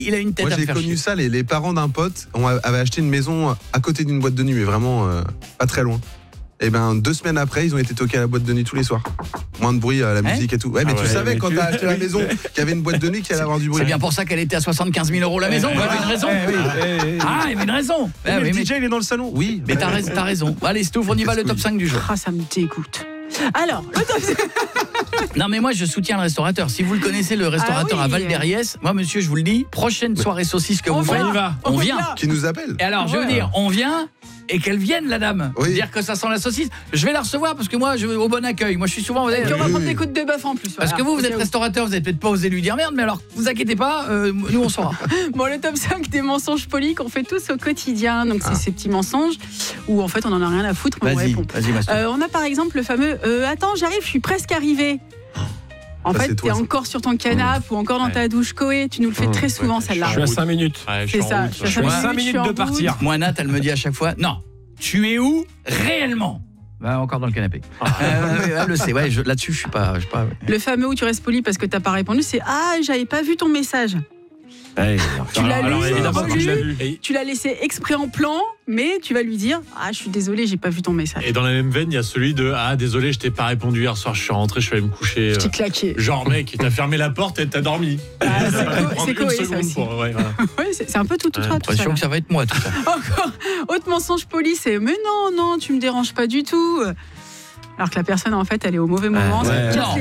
Il a une tête Moi à j'ai faire connu chier. ça, les parents d'un pote avaient acheté une maison à côté d'une boîte de nuit, mais vraiment pas très loin. Et 2 semaines après, ils ont été toqués à la boîte de nuit tous les soirs. Moins de bruit, la musique et tout. Ouais, mais tu savais quand t'as acheté la maison qu'il y avait une boîte de nuit qu'il allait avoir du bruit. C'est bien pour ça qu'elle était à 75 000 € la maison. Il y avait une raison. Ah, il y avait une raison. Mais le DJ il est dans le salon. Oui. Mais t'as raison. Allez, Stouff, on y va, le top 5 du jour. Ah, ça me dégoûte. Alors, le top 5. Non mais moi je soutiens le restaurateur. Si vous le connaissez, le restaurateur oui. à Val d'Herriès, moi monsieur je vous le dis, prochaine soirée saucisse que vous faites, on vient. Qui nous appelle. Et alors je veux dire, on vient et qu'elle vienne la dame. Oui. Dire que ça sent la saucisse. Je vais la recevoir parce que moi je vais au bon accueil. Moi je suis souvent Et puis on va prendre des côtes de bœuf en plus. parce que vous êtes restaurateur, vous n'avez peut-être pas osé lui dire merde, mais alors vous inquiétez pas, nous on saura. Bon, le top 5 des mensonges polis qu'on fait tous au quotidien. Donc c'est ces petits mensonges où en fait on en a rien à foutre, mais on répond. Vas-y Mastou. On a par exemple le fameux attends, j'arrive, je suis presque arrivé. En Ça, fait, c'est toi, t'es ça. encore sur ton canapé ou encore dans ta douche. Koé, tu nous le fais très souvent celle-là. Je suis à 5 minutes. C'est ça. Je suis à 5 minutes de partir. Moi Nat, elle me dit à chaque fois non, tu es où réellement? Bah, encore dans le canapé. Elle le sait, ouais, là-dessus je suis pas Le fameux où tu restes poli parce que t'as pas répondu, c'est ah, j'avais pas vu ton message. Tu l'as lu, évidemment, relu, je l'ai vu. tu l'as laissé exprès en plan, mais tu vas lui dire ah, je suis désolé, j'ai pas vu ton message. Et dans la même veine, il y a celui de ah désolé, je t'ai pas répondu hier soir, je suis rentré, je suis allé me coucher. Je t'ai claqué. Genre mec, il t'a fermé la porte et t'as dormi. C'est Koé, ça aussi. Ouais, voilà. Ouais, c'est un peu tout toi. tout ça, l'impression là. que ça va être moi tout ça. Encore, autre mensonge poli, c'est mais non, tu me déranges pas du tout. Alors que la personne en fait, elle est au mauvais moment. Ouais. ça te casse Non.